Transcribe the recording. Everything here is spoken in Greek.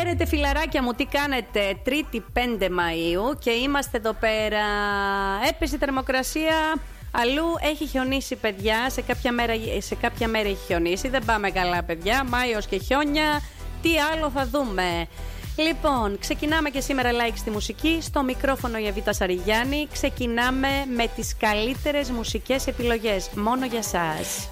Χαίρετε φιλαράκια μου, τι κάνετε? Τρίτη 5 Μαΐου και είμαστε εδώ πέρα. Έπεσε η θερμοκρασία. Αλλού έχει χιονίσει, παιδιά. Σε κάποια μέρα έχει χιονίσει. Δεν πάμε καλά, παιδιά. Μάιος και χιόνια. Τι άλλο θα δούμε? Λοιπόν, ξεκινάμε και σήμερα like στη μουσική. Στο μικρόφωνο η Εβίτα Σαριγιάννη. Ξεκινάμε με τις καλύτερες μουσικές επιλογές. Μόνο για σας.